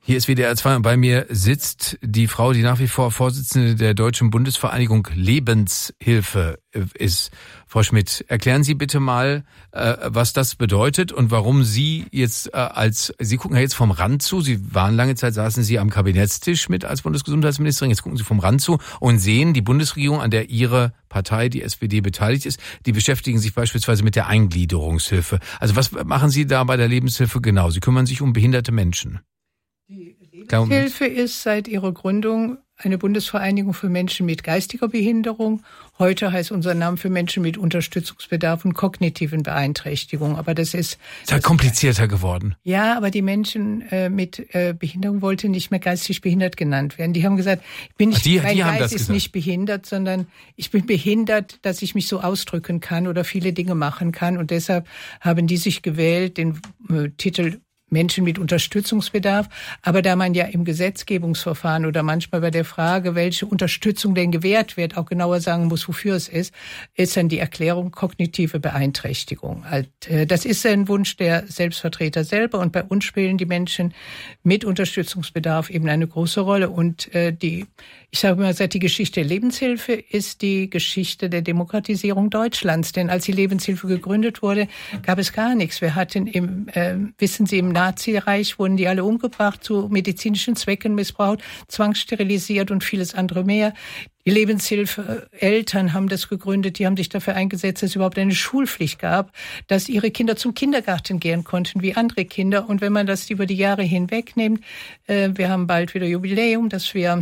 Hier ist WDR 2 und bei mir sitzt die Frau, die nach wie vor Vorsitzende der Deutschen Bundesvereinigung Lebenshilfe ist. Frau Schmidt, erklären Sie bitte mal, was das bedeutet und warum Sie jetzt Sie gucken ja jetzt vom Rand zu, Sie waren lange Zeit, saßen Sie am Kabinettstisch mit als Bundesgesundheitsministerin, jetzt gucken Sie vom Rand zu und sehen die Bundesregierung, an der Ihre Partei, die SPD, beteiligt ist, die beschäftigen sich beispielsweise mit der Eingliederungshilfe. Also was machen Sie da bei der Lebenshilfe genau? Sie kümmern sich um behinderte Menschen. Die Lebenshilfe ist seit ihrer Gründung eine Bundesvereinigung für Menschen mit geistiger Behinderung. Heute heißt unser Name für Menschen mit Unterstützungsbedarf und kognitiven Beeinträchtigungen. Aber das ist halt komplizierter geworden. Ja, aber die Menschen mit Behinderung wollten nicht mehr geistig behindert genannt werden. Die haben gesagt, mein Geist ist nicht behindert, sondern ich bin behindert, dass ich mich so ausdrücken kann oder viele Dinge machen kann. Und deshalb haben die sich gewählt, den Titel Menschen mit Unterstützungsbedarf. Aber da man ja im Gesetzgebungsverfahren oder manchmal bei der Frage, welche Unterstützung denn gewährt wird, auch genauer sagen muss, wofür es ist dann die Erklärung kognitive Beeinträchtigung. Das ist ein Wunsch der Selbstvertreter selber und bei uns spielen die Menschen mit Unterstützungsbedarf eben eine große Rolle. Und ich sage mal, seit die Geschichte der Lebenshilfe ist die Geschichte der Demokratisierung Deutschlands. Denn als die Lebenshilfe gegründet wurde, gab es gar nichts. Wir hatten im Nazireich wurden die alle umgebracht, zu medizinischen Zwecken missbraucht, zwangssterilisiert und vieles andere mehr. Die Lebenshilfe, Eltern haben das gegründet, die haben sich dafür eingesetzt, dass es überhaupt eine Schulpflicht gab, dass ihre Kinder zum Kindergarten gehen konnten wie andere Kinder. Und wenn man das über die Jahre hinweg nimmt, wir haben bald wieder Jubiläum, dass wir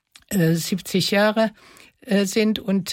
70 Jahre sind und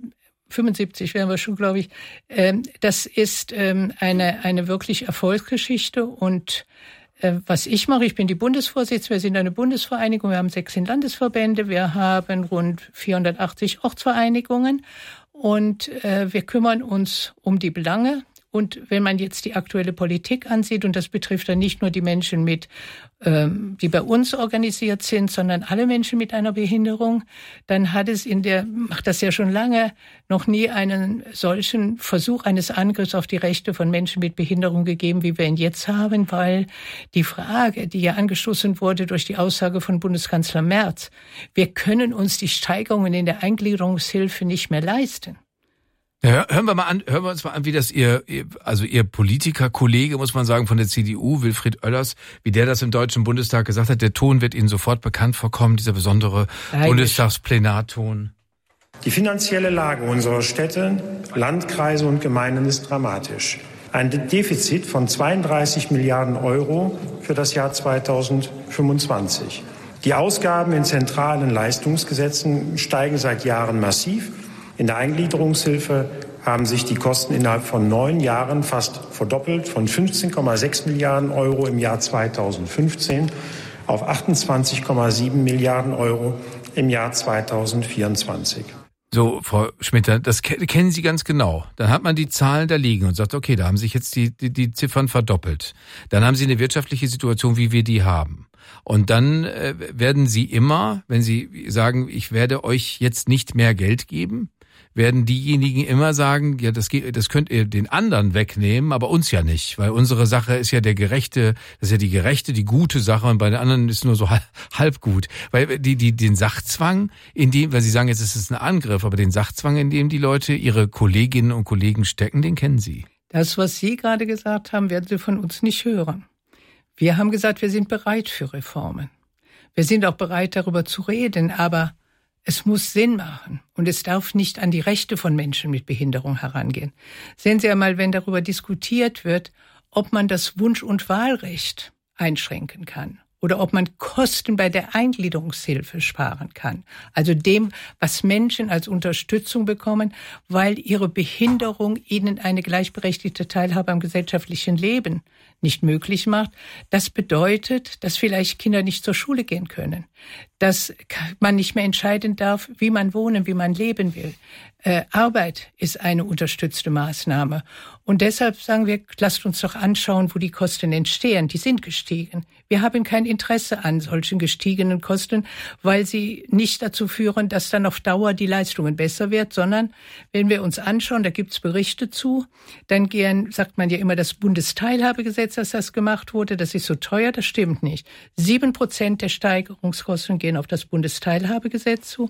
75 wären wir schon, glaube ich. Das ist eine wirklich Erfolgsgeschichte. Und was ich mache, ich bin die Bundesvorsitzende, wir sind eine Bundesvereinigung, wir haben 16 Landesverbände, wir haben rund 480 Ortsvereinigungen und wir kümmern uns um die Belange. Und wenn man jetzt die aktuelle Politik ansieht, und das betrifft dann nicht nur die Menschen die bei uns organisiert sind, sondern alle Menschen mit einer Behinderung, dann macht das ja schon lange, noch nie einen solchen Versuch eines Angriffs auf die Rechte von Menschen mit Behinderung gegeben, wie wir ihn jetzt haben, weil die Frage, die ja angestoßen wurde durch die Aussage von Bundeskanzler Merz, wir können uns die Steigerungen in der Eingliederungshilfe nicht mehr leisten. Ja, hören wir uns mal an, wie das Ihr Politikerkollege, muss man sagen, von der CDU, Wilfried Oellers, wie der das im Deutschen Bundestag gesagt hat. Der Ton wird Ihnen sofort bekannt vorkommen, dieser besondere Bundestagsplenarton. Die finanzielle Lage unserer Städte, Landkreise und Gemeinden ist dramatisch. Ein Defizit von 32 Milliarden Euro für das Jahr 2025. Die Ausgaben in zentralen Leistungsgesetzen steigen seit Jahren massiv. In der Eingliederungshilfe haben sich die Kosten innerhalb von 9 Jahren fast verdoppelt, von 15,6 Milliarden Euro im Jahr 2015 auf 28,7 Milliarden Euro im Jahr 2024. So, Frau Schmidt, das kennen Sie ganz genau. Dann hat man die Zahlen da liegen und sagt, okay, da haben sich jetzt die Ziffern verdoppelt. Dann haben Sie eine wirtschaftliche Situation, wie wir die haben. Und dann werden Sie immer, wenn Sie sagen, ich werde euch jetzt nicht mehr Geld geben, werden diejenigen immer sagen, ja, das könnt ihr den anderen wegnehmen, aber uns ja nicht, weil unsere Sache ist ja die gerechte, die gute Sache und bei den anderen ist nur so halb gut. Weil den Sachzwang, weil Sie sagen, jetzt ist es ein Angriff, aber den Sachzwang, in dem die Leute ihre Kolleginnen und Kollegen stecken, den kennen Sie. Das, was Sie gerade gesagt haben, werden Sie von uns nicht hören. Wir haben gesagt, wir sind bereit für Reformen. Wir sind auch bereit, darüber zu reden, aber es muss Sinn machen und es darf nicht an die Rechte von Menschen mit Behinderung herangehen. Sehen Sie einmal, wenn darüber diskutiert wird, ob man das Wunsch- und Wahlrecht einschränken kann oder ob man Kosten bei der Eingliederungshilfe sparen kann. Also dem, was Menschen als Unterstützung bekommen, weil ihre Behinderung ihnen eine gleichberechtigte Teilhabe am gesellschaftlichen Leben nicht möglich macht. Das bedeutet, dass vielleicht Kinder nicht zur Schule gehen können, dass man nicht mehr entscheiden darf, wie man wohnen, wie man leben will. Arbeit ist eine unterstützte Maßnahme. Und deshalb sagen wir, lasst uns doch anschauen, wo die Kosten entstehen. Die sind gestiegen. Wir haben kein Interesse an solchen gestiegenen Kosten, weil sie nicht dazu führen, dass dann auf Dauer die Leistungen besser wird, sondern wenn wir uns anschauen, da gibt's Berichte zu, dann sagt man ja immer das Bundesteilhabegesetz, jetzt, dass das gemacht wurde, das ist so teuer, das stimmt nicht. 7% der Steigerungskosten gehen auf das Bundesteilhabegesetz zu,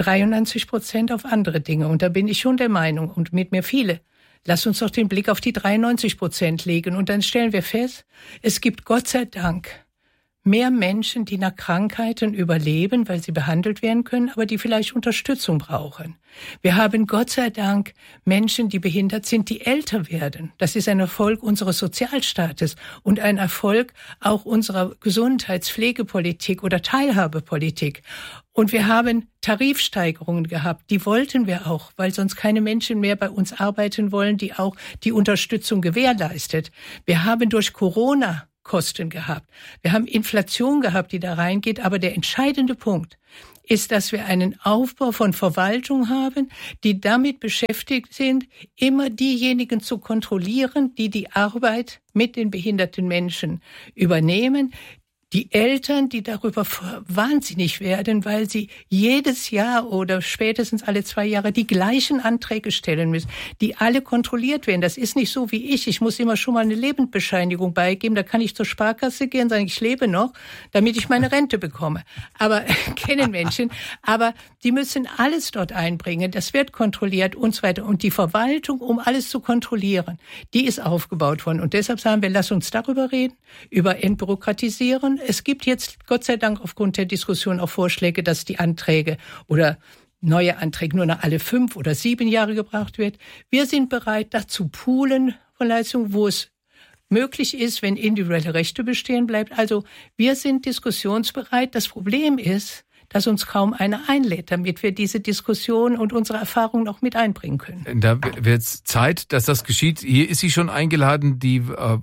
93% auf andere Dinge. Und da bin ich schon der Meinung, und mit mir viele, lass uns doch den Blick auf die 93% legen. Und dann stellen wir fest, es gibt Gott sei Dank mehr Menschen, die nach Krankheiten überleben, weil sie behandelt werden können, aber die vielleicht Unterstützung brauchen. Wir haben Gott sei Dank Menschen, die behindert sind, die älter werden. Das ist ein Erfolg unseres Sozialstaates und ein Erfolg auch unserer Gesundheitspflegepolitik oder Teilhabepolitik. Und wir haben Tarifsteigerungen gehabt, die wollten wir auch, weil sonst keine Menschen mehr bei uns arbeiten wollen, die auch die Unterstützung gewährleistet. Wir haben durch Corona Kosten gehabt. Wir haben Inflation gehabt, die da reingeht, aber der entscheidende Punkt ist, dass wir einen Aufbau von Verwaltung haben, die damit beschäftigt sind, immer diejenigen zu kontrollieren, die die Arbeit mit den behinderten Menschen übernehmen. Die Eltern, die darüber wahnsinnig werden, weil sie jedes Jahr oder spätestens alle 2 Jahre die gleichen Anträge stellen müssen, die alle kontrolliert werden. Das ist nicht so wie ich. Ich muss immer schon mal eine Lebensbescheinigung beigeben. Da kann ich zur Sparkasse gehen und sagen, ich lebe noch, damit ich meine Rente bekomme. Aber kennen Menschen. Aber die müssen alles dort einbringen. Das wird kontrolliert und so weiter. Und die Verwaltung, um alles zu kontrollieren, die ist aufgebaut worden. Und deshalb sagen wir, lass uns darüber reden, über Entbürokratisieren. Es gibt jetzt, Gott sei Dank, aufgrund der Diskussion auch Vorschläge, dass die Anträge oder neue Anträge nur noch alle 5 oder 7 Jahre gebracht wird. Wir sind bereit, dazu poolen von Leistungen, wo es möglich ist, wenn individuelle Rechte bestehen bleibt. Also wir sind diskussionsbereit. Das Problem ist, dass uns kaum einer einlädt, damit wir diese Diskussion und unsere Erfahrungen auch mit einbringen können. Da wird es Zeit, dass das geschieht. Hier ist sie schon eingeladen, die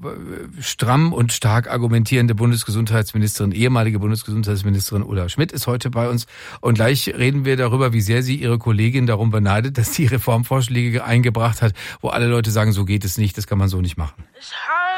stramm und stark argumentierende Bundesgesundheitsministerin, ehemalige Bundesgesundheitsministerin Ulla Schmidt ist heute bei uns. Und gleich reden wir darüber, wie sehr sie ihre Kollegin darum beneidet, dass sie Reformvorschläge eingebracht hat, wo alle Leute sagen, so geht es nicht, das kann man so nicht machen.